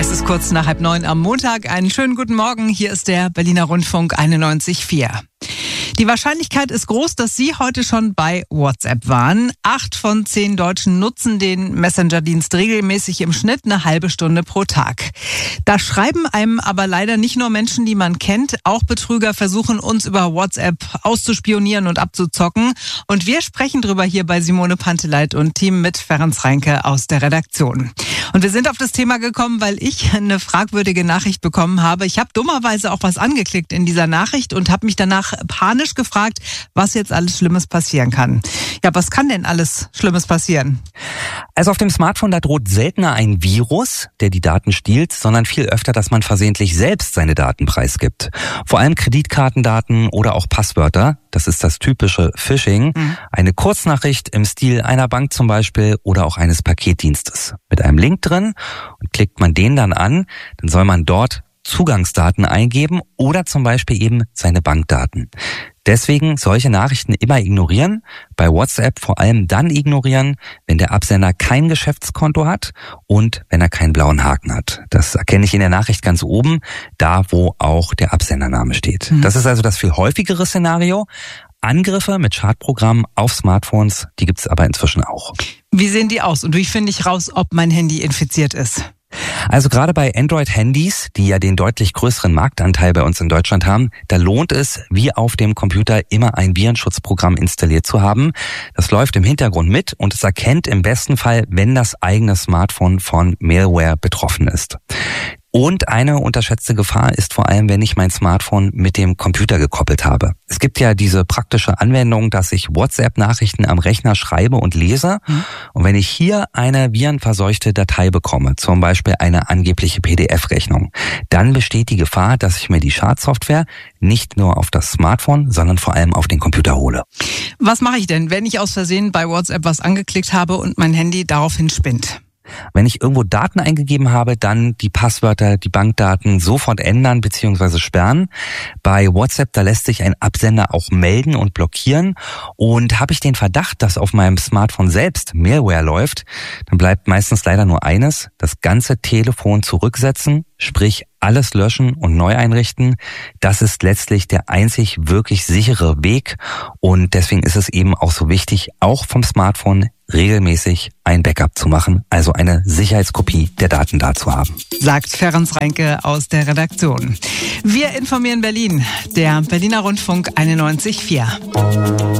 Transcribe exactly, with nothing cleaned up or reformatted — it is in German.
Es ist kurz nach halb neun am Montag. Einen schönen guten Morgen. Hier ist der Berliner Rundfunk einundneunzig Komma vier. Die Wahrscheinlichkeit ist groß, dass Sie heute schon bei WhatsApp waren. Acht von zehn Deutschen nutzen den Messenger-Dienst regelmäßig, im Schnitt eine halbe Stunde pro Tag. Da schreiben einem aber leider nicht nur Menschen, die man kennt. Auch Betrüger versuchen, uns über WhatsApp auszuspionieren und abzuzocken. Und wir sprechen drüber hier bei Simone Panteleit und Team mit Ferenc Reinke aus der Redaktion. Und wir sind auf das Thema gekommen, weil ich eine fragwürdige Nachricht bekommen habe. Ich habe dummerweise auch was angeklickt in dieser Nachricht und habe mich danach panisch gefragt, was jetzt alles Schlimmes passieren kann. Ja, was kann denn alles Schlimmes passieren? Also auf dem Smartphone, da droht seltener ein Virus, der die Daten stiehlt, sondern viel öfter, dass man versehentlich selbst seine Daten preisgibt. Vor allem Kreditkartendaten oder auch Passwörter. Das ist das typische Phishing. Mhm. Eine Kurznachricht im Stil einer Bank zum Beispiel oder auch eines Paketdienstes. Mit einem Link drin, und klickt man den dann an, dann soll man dort Zugangsdaten eingeben oder zum Beispiel eben seine Bankdaten. Deswegen solche Nachrichten immer ignorieren, bei WhatsApp vor allem dann ignorieren, wenn der Absender kein Geschäftskonto hat und wenn er keinen blauen Haken hat. Das erkenne ich in der Nachricht ganz oben, da wo auch der Absendername steht. Mhm. Das ist also das viel häufigere Szenario. Angriffe mit Schadprogrammen auf Smartphones, die gibt es aber inzwischen auch. Wie sehen die aus und wie finde ich raus, ob mein Handy infiziert ist? Also gerade bei Android-Handys, die ja den deutlich größeren Marktanteil bei uns in Deutschland haben, da lohnt es, wie auf dem Computer, immer ein Virenschutzprogramm installiert zu haben. Das läuft im Hintergrund mit und es erkennt im besten Fall, wenn das eigene Smartphone von Malware betroffen ist. Und eine unterschätzte Gefahr ist vor allem, wenn ich mein Smartphone mit dem Computer gekoppelt habe. Es gibt ja diese praktische Anwendung, dass ich WhatsApp-Nachrichten am Rechner schreibe und lese. Mhm. Und wenn ich hier eine virenverseuchte Datei bekomme, zum Beispiel eine angebliche P D F-Rechnung, dann besteht die Gefahr, dass ich mir die Schadsoftware nicht nur auf das Smartphone, sondern vor allem auf den Computer hole. Was mache ich denn, wenn ich aus Versehen bei WhatsApp was angeklickt habe und mein Handy daraufhin spinnt? Wenn ich irgendwo Daten eingegeben habe, dann die Passwörter, die Bankdaten sofort ändern bzw. sperren. Bei WhatsApp, da lässt sich ein Absender auch melden und blockieren. Und habe ich den Verdacht, dass auf meinem Smartphone selbst Malware läuft, dann bleibt meistens leider nur eines: das ganze Telefon zurücksetzen, sprich alles löschen und neu einrichten. Das ist letztlich der einzig wirklich sichere Weg. Und deswegen ist es eben auch so wichtig, auch vom Smartphone regelmäßig ein Backup zu machen, also eine Sicherheitskopie der Daten da zu haben. Sagt Ferenc Reinke aus der Redaktion. Wir informieren Berlin, der Berliner Rundfunk einundneunzig Komma vier.